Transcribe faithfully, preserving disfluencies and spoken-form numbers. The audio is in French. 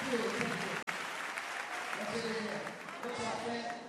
you. Thank you. Let's hear it again. Looks like that.